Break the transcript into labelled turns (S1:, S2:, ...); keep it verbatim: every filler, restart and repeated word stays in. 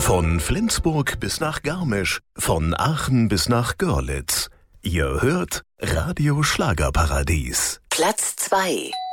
S1: Von Flensburg bis nach Garmisch, von Aachen bis nach Görlitz. Ihr hört Radio Schlagerparadies.
S2: Platz zwei.